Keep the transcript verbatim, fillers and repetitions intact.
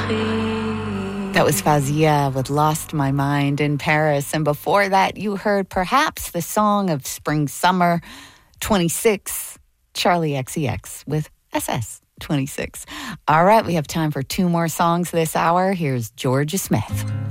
That was Fazia with Lost My Mind in Paris. And before that, you heard perhaps the song of Spring Summer twenty-six, Charlie X C X with S S twenty-six. All right, we have time for two more songs this hour. Here's Georgia Smith.